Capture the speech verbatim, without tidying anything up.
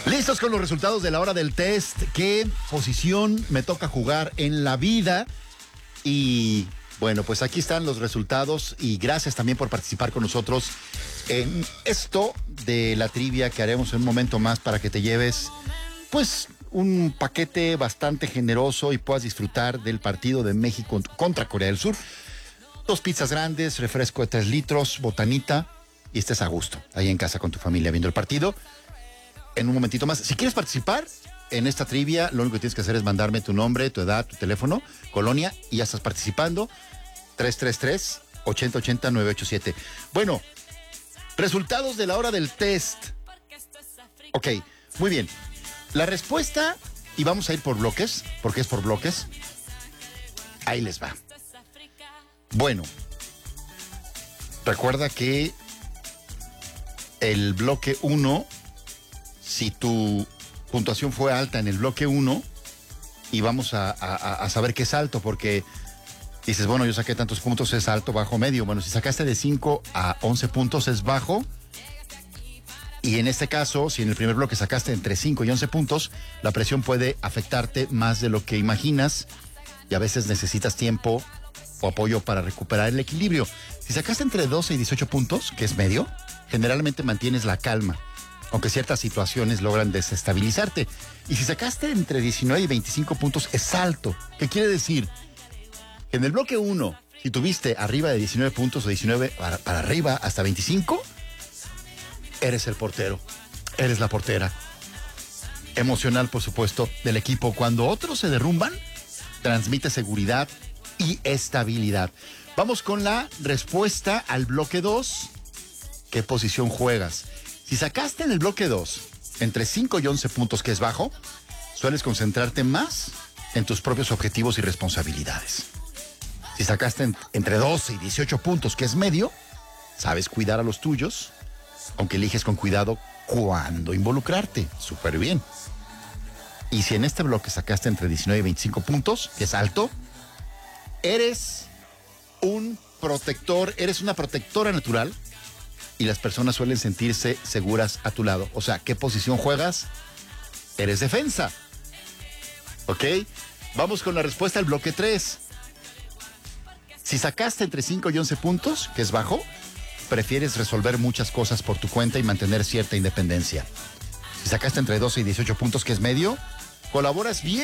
Listos con los resultados de la hora del test. ¿Qué posición me toca jugar en la vida? Y bueno, pues aquí están los resultados y gracias también por participar con nosotros en esto de la trivia que haremos en un momento más para que te lleves pues un paquete bastante generoso y puedas disfrutar del partido de México contra Corea del Sur. Dos pizzas grandes, refresco de tres litros, botanita y estés a gusto ahí en casa con tu familia viendo el partido. En un momentito más, si quieres participar en esta trivia, lo único que tienes que hacer es mandarme tu nombre, tu edad, tu teléfono, colonia, y ya estás participando. tres tres tres, ocho cero ocho cero, nueve ocho siete. Bueno, resultados de la hora del test. Ok, muy bien. La respuesta, y vamos a ir por bloques, porque es por bloques. Ahí les va. Bueno, recuerda que el bloque uno... Si tu puntuación fue alta en el bloque uno, y vamos a, a, a saber qué es alto, porque dices, bueno, yo saqué tantos puntos, es alto, bajo, medio. Bueno, si sacaste de cinco a once puntos, es bajo. Y en este caso, si en el primer bloque sacaste entre cinco y once puntos, la presión puede afectarte más de lo que imaginas, y a veces necesitas tiempo o apoyo para recuperar el equilibrio. Si sacaste entre doce y dieciocho puntos, que es medio, generalmente mantienes la calma, aunque ciertas situaciones logran desestabilizarte. Y si sacaste entre diecinueve y veinticinco puntos, es alto. ¿Qué quiere decir? En el bloque uno, si tuviste arriba de diecinueve puntos o diecinueve para, para arriba hasta veinticinco, eres el portero, eres la portera. Emocional, por supuesto, del equipo. Cuando otros se derrumban, transmite seguridad y estabilidad. Vamos con la respuesta al bloque dos. ¿Qué posición juegas? Si sacaste en el bloque dos entre cinco y once puntos, que es bajo, sueles concentrarte más en tus propios objetivos y responsabilidades. Si sacaste en, entre doce y dieciocho puntos, que es medio, sabes cuidar a los tuyos, aunque eliges con cuidado cuándo involucrarte. Súper bien. Y si en este bloque sacaste entre diecinueve y veinticinco puntos, que es alto, eres un protector, eres una protectora natural. Y las personas suelen sentirse seguras a tu lado. O sea, ¿qué posición juegas? Eres defensa. ¿Ok? Vamos con la respuesta al bloque tres. Si sacaste entre cinco y once puntos, que es bajo, prefieres resolver muchas cosas por tu cuenta y mantener cierta independencia. Si sacaste entre doce y dieciocho puntos, que es medio, colaboras bien